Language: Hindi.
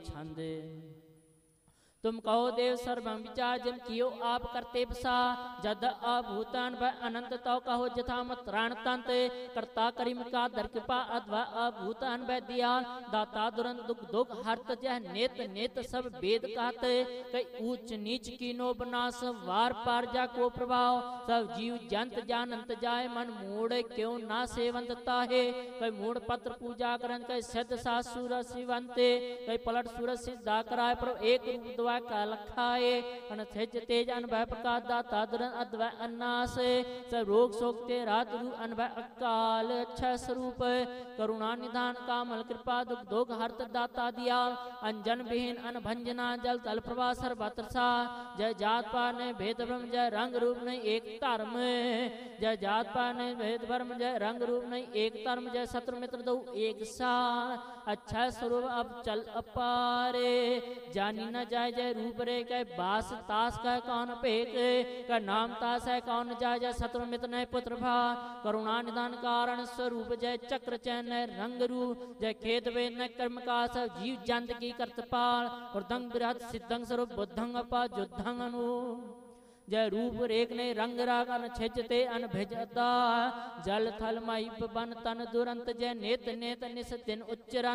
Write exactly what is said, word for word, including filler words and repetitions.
छंद। तुम कहो देव सर्वं विचार जिम कियो आप करते बसा, जद अभूतान व अनंत तो कहो जथा मत त्राण तंत, करता करीम का दर कृपा अथवा अभूतान व दियाल, दाता दुरंत दुख दुख हर्त जह नेत नेत सब वेद कहते, कई ऊंच नीच कीनो बनास वार पार जा को प्रभाव, सब जीव जंत जानंत जाय मन मूड क्यों ना सेवंत ताहे, कई मूड पत्र पूजा करन कई सिद्ध सास सूरज शिवंते, कई पलट सूरज सिद्धा कराय पर एक रूप का लखाए, अन तेज तेज अनभय प्रकाश दाता दुरंत अद्वय अन्नास, सब रोग शोक ते रात रू अनभय अकाल अच्छा स्वरूप, करुणा निधान कामल कृपा दुख दोग हर्त दाता दियाल, अंजन विहीन अनभंजना जल तल प्रभा सर्वत्र सा, जय जात पात ने भेद भ्रम जय रंग रूप नहीं एक धर्म, जय जात पात ने भेद भ्रम जय रंग रूप नहीं एक धर्म, जय शत्रु मित्र दो एक सा, अच्छा स्वरूप अब चल अपारे, जानी न जाय जय रूप रे कह बास तास कह कौन पेक, कह नाम तास है कौन जाय जय शत्रु मित्र न पुत्र भा, करुणा निदान कारण स्वरूप जय चक्र चैन रंग रूप, जय खेत वेद न कर्म का सब जीव जंत की कर्तपाल, और दंग बृहत सिद्धंग स्वरूप बुद्धंग अपा जुद्धंग अनु, जय रूप रेख ने रंग राग अन छिजते अन भिजता, जल थल मई बन तन दुरंत जय नेत नेत निस दिन उच्चरा